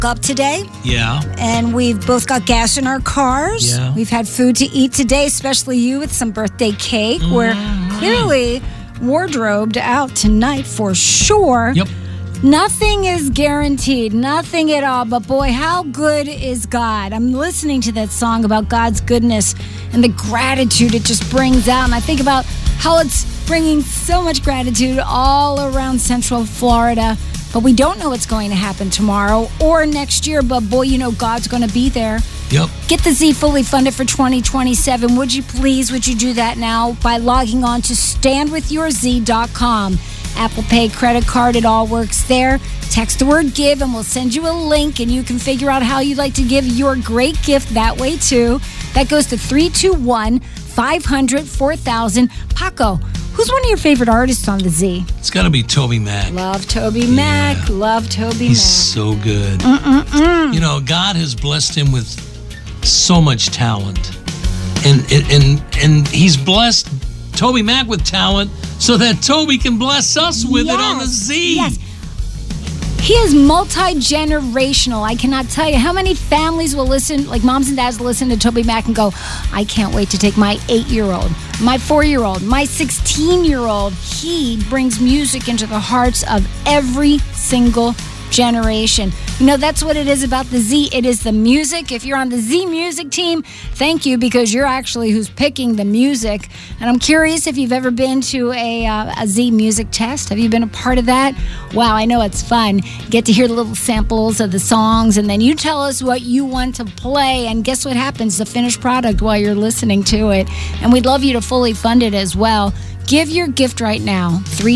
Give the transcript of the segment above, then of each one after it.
woke up today. Yeah. And we've both got gas in our cars. Yeah. We've had food to eat today, especially you with some birthday cake. We're clearly wardrobed out tonight for sure. Yep. Nothing is guaranteed, nothing at all. But boy, how good is God? I'm listening to that song about God's goodness and the gratitude it just brings out. And I think about how it's bringing so much gratitude all around Central Florida. But we don't know what's going to happen tomorrow or next year. But boy, you know God's going to be there. Yep. Get the Z fully funded for 2027. Would you do that now by logging on to standwithyourz.com. Apple Pay, credit card, it all works there. Text the word give and we'll send you a link and you can figure out how you'd like to give your great gift that way too. That goes to 321-500-4000. Paco, who's one of your favorite artists on the Z? It's got to be Toby Mac. Love Toby Mac. Love Toby He's Mac. so good. You know, God has blessed him with so much talent. And he's blessed Toby Mac with talent so that Toby can bless us with it on the Z. Yes. He is multi-generational. I cannot tell you how many families will listen, like moms and dads will listen to Toby Mac and go, I can't wait to take my 8-year-old, my 4-year-old, my 16-year-old. He brings music into the hearts of every single generation. You know, that's what it is about the Z. It is the music. If you're on the Z music team, thank you, because you're actually who's picking the music. And I'm curious if you've ever been to a Z music test. Have you been a part of that? Wow, I know it's fun. You get to hear the little samples of the songs, and then you tell us what you want to play, and guess what happens? The finished product while you're listening to it. And we'd love you to fully fund it as well. Give your gift right now.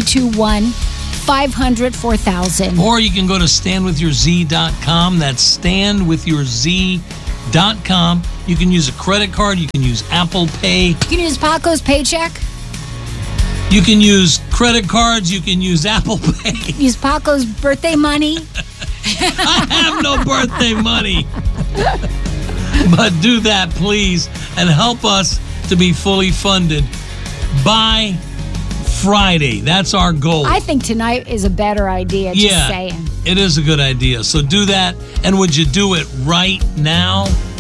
321-500-4000. Or you can go to standwithyourz.com. That's standwithyourz.com. You can use a credit card. You can use Apple Pay. You can use Paco's paycheck. You can use credit cards. You can use Apple Pay. Use Paco's birthday money. I have no birthday money. But do that, please, and help us to be fully funded by Friday. That's our goal. I think tonight is a better idea, just saying. It is a good idea. So do that. And would you do it right now?